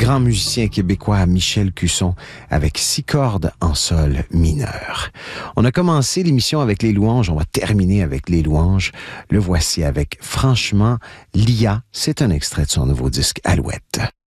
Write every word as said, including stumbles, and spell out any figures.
grand musicien québécois Michel Cusson avec six cordes en sol mineur. On a commencé l'émission avec les louanges, on va terminer avec les louanges. Le voici avec Franchement, Lia, c'est un extrait de son nouveau disque Alouette.